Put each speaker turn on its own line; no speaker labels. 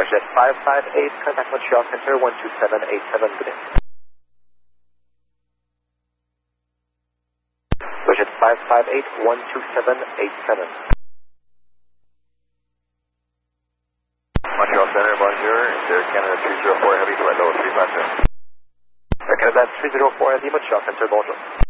WestJet 558, contact Montreal Center 12787, good day. WestJet 558, 12787.
Montreal Center, bonjour, Air Canada 304 Heavy, flight level 350.
Air Canada 304 Heavy, Montreal Center, bonjour.